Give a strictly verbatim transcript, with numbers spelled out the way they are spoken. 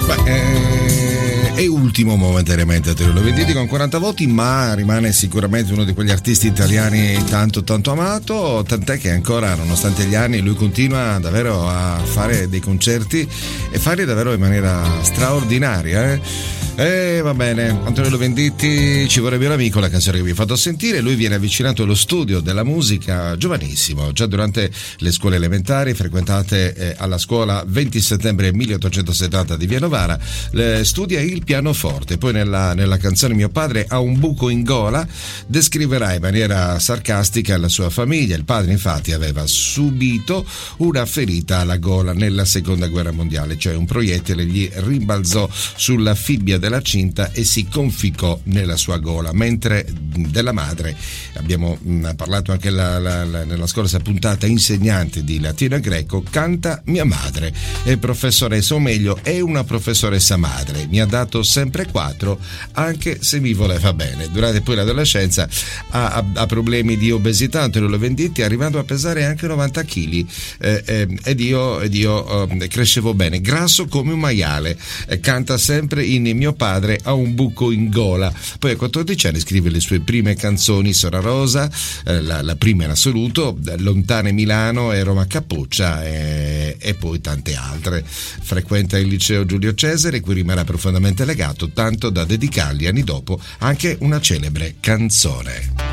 Beh, eh, è ultimo momentaneamente a Teodoro Venditti con quaranta voti, ma rimane sicuramente uno di quegli artisti italiani tanto tanto amato, tant'è che ancora, nonostante gli anni, lui continua davvero a fare dei concerti e farli davvero in maniera straordinaria, eh? E va bene, Antonello Venditti, ci vorrebbe un amico, la canzone che vi ho fatto sentire. Lui viene avvicinato allo studio della musica giovanissimo, già durante le scuole elementari frequentate eh, alla scuola venti settembre milleottocentosettanta di Via Novara. Le, studia il pianoforte, poi nella, nella canzone Mio padre ha un buco in gola descriverà in maniera sarcastica la sua famiglia. Il padre infatti aveva subito una ferita alla gola nella seconda guerra mondiale, cioè un proiettile gli rimbalzò sulla fibbia della cinta e si conficcò nella sua gola, mentre della madre abbiamo parlato anche la, la, la, nella scorsa puntata, insegnante di latino e greco, canta mia madre, è professoressa, o meglio è una professoressa madre, mi ha dato sempre quattro anche se mi voleva bene. Durante poi l'adolescenza ha, ha, ha problemi di obesità, Antonello Venditti, arrivando a pesare anche novanta chili eh, eh, ed io, ed io eh, crescevo bene, grasso come un maiale, eh, canta sempre in Mio padre ha un buco in gola. Poi a quattordici anni scrive le sue prime canzoni, Sora Rosa, eh, la, la prima in assoluto, Lontane Milano e Roma Cappuccia, e, e poi tante altre. Frequenta il liceo Giulio Cesare, cui rimarrà profondamente legato, tanto da dedicargli anni dopo anche una celebre canzone.